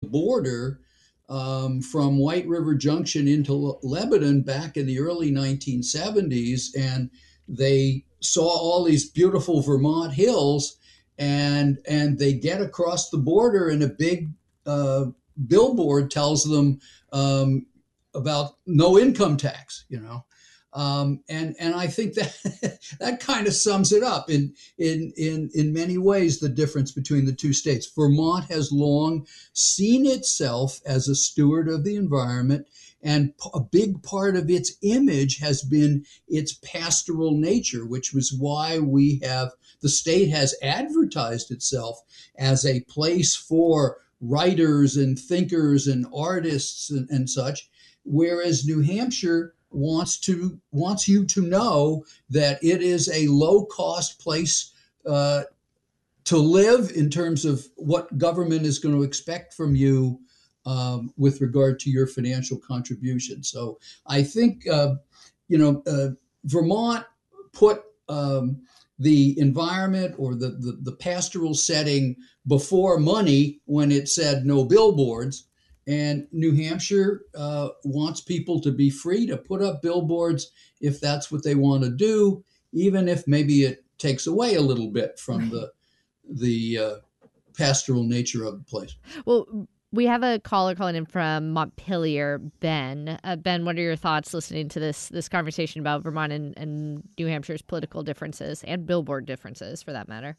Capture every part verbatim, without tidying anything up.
border um, from White River Junction into Lebanon back in the early nineteen seventies, and they saw all these beautiful Vermont hills, and and they get across the border, and a big uh, billboard tells them um, about no income tax, you know. Um, and and I think that that kind of sums it up in in in in many ways, the difference between the two states. Vermont has long seen itself as a steward of the environment, and a big part of its image has been its pastoral nature, which was why we have the state has advertised itself as a place for writers and thinkers and artists and, and such, whereas New Hampshire wants to wants you to know that it is a low cost place uh, to live in terms of what government is going to expect from you um, with regard to your financial contribution. So I think uh, you know uh, Vermont put um, the environment or the, the the pastoral setting before money when it said no billboards. And New Hampshire uh, wants people to be free to put up billboards if that's what they want to do, even if maybe it takes away a little bit from the the uh, pastoral nature of the place. Well, we have a caller calling in from Montpelier, Ben. Uh, Ben, what are your thoughts listening to this this conversation about Vermont and, and New Hampshire's political differences and billboard differences, for that matter?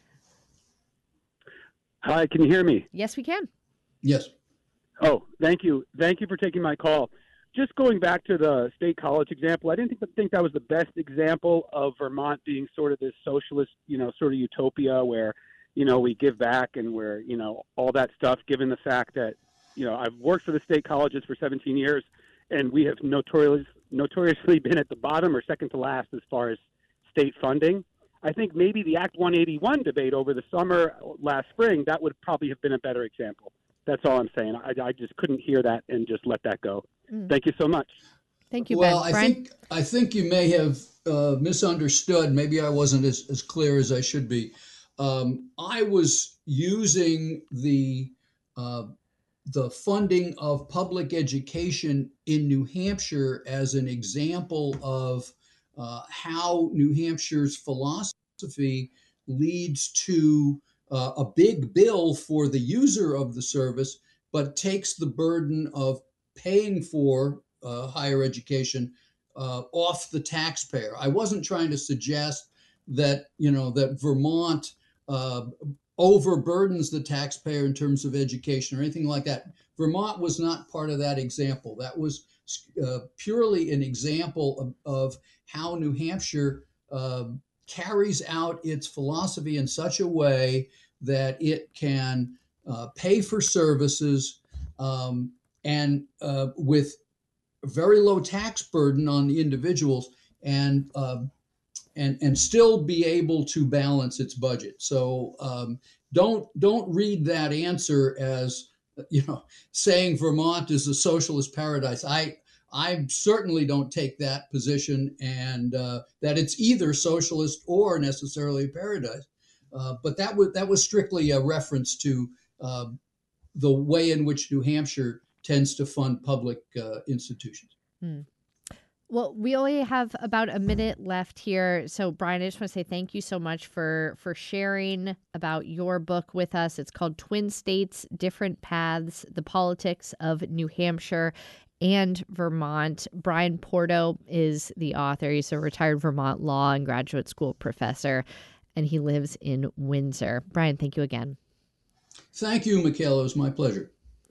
Hi, can you hear me? Yes, we can. Yes. Oh, thank you. Thank you for taking my call. Just going back to the state college example, I didn't think, think that was the best example of Vermont being sort of this socialist, you know, sort of utopia where, you know, we give back and we're, you know, all that stuff, given the fact that, you know, I've worked for the state colleges for seventeen years, and we have notoriously, notoriously been at the bottom or second to last as far as state funding. I think maybe the Act one eighty-one debate over the summer last spring, that would probably have been a better example. That's all I'm saying. I, I just couldn't hear that and just let that go. Mm. Thank you so much. Thank you, well, Ben. I think I think you may have uh, misunderstood. Maybe I wasn't as, as clear as I should be. Um, I was using the uh, the funding of public education in New Hampshire as an example of uh, how New Hampshire's philosophy leads to Uh, a big bill for the user of the service, but takes the burden of paying for uh, higher education uh, off the taxpayer. I wasn't trying to suggest that, you know, that Vermont uh, overburdens the taxpayer in terms of education or anything like that. Vermont was not part of that example. That was uh, purely an example of, of how New Hampshire uh, carries out its philosophy in such a way that it can uh, pay for services um, and uh, with a very low tax burden on the individuals, and uh, and and still be able to balance its budget. So um, don't don't read that answer as, you know, saying Vermont is a socialist paradise. I I certainly don't take that position, and uh, that it's either socialist or necessarily a paradise. Uh, but that was that was strictly a reference to uh, the way in which New Hampshire tends to fund public uh, institutions. Hmm. Well, we only have about a minute left here. So, Brian, I just want to say thank you so much for for sharing about your book with us. It's called Twin States, Different Paths, The Politics of New Hampshire and Vermont. Brian Porto is the author. He's a retired Vermont law and graduate school professor, and he lives in Windsor. Brian, thank you again. Thank you, Michaela. It was my pleasure.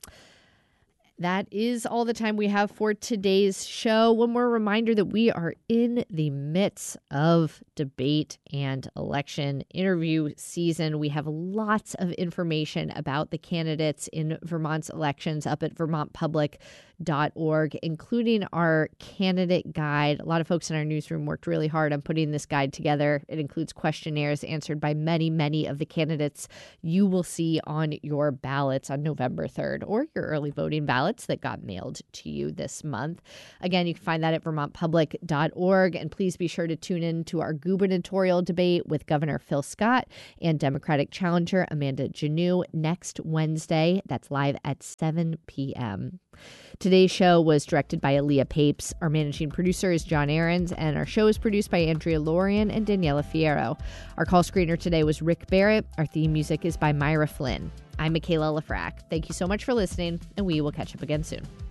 That is all the time we have for today's show. One more reminder that we are in the midst of debate and election interview season. We have lots of information about the candidates in Vermont's elections up at vermont public dot org, including our candidate guide. A lot of folks in our newsroom worked really hard on putting this guide together. It includes questionnaires answered by many, many of the candidates you will see on your ballots on November third, or your early voting ballot ballots that got mailed to you this month. Again, you can find that at vermont public dot org. And please be sure to tune in to our gubernatorial debate with Governor Phil Scott and Democratic challenger Amanda Janneau next Wednesday. That's live at seven p.m. Today's show was directed by Aaliyah Papes. Our managing producer is John Aarons, and our show is produced by Andrea Lorian and Daniela Fierro. Our call screener today was Rick Barrett. Our theme music is by Myra Flynn. I'm Michaela Lafrac. Thank you so much for listening, and we will catch up again soon.